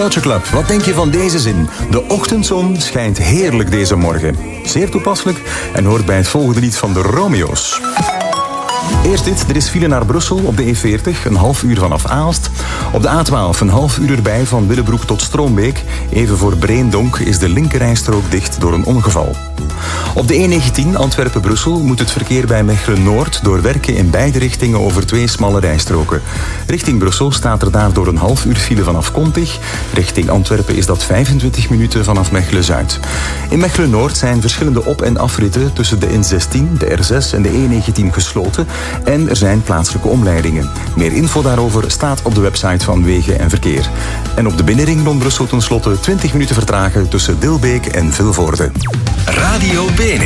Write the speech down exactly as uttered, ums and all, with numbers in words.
Culture Club, wat denk je van deze zin? De ochtendzon schijnt heerlijk deze morgen. Zeer toepasselijk en hoort bij het volgende lied van de Romeo's. Eerst dit, er is file naar Brussel op de E veertig, een half uur vanaf Aalst. Op de A twaalf een half uur erbij van Willebroek tot Stroombeek. Even voor Breendonk is de linkerrijstrook dicht door een ongeval. Op de E negentien Antwerpen-Brussel moet het verkeer bij Mechelen-Noord door werken in beide richtingen over twee smalle rijstroken. Richting Brussel staat er daardoor een half uur file vanaf Kontig. Richting Antwerpen is dat vijfentwintig minuten vanaf Mechelen-Zuid. In Mechelen-Noord zijn verschillende op- en afritten tussen de N zestien, de R zes en de E negentien gesloten. En er zijn plaatselijke omleidingen. Meer info daarover staat op de website van Wegen en Verkeer. En op de binnenring rond Brussel tenslotte twintig minuten vertragen tussen Dilbeek en Vilvoorde. Radio B N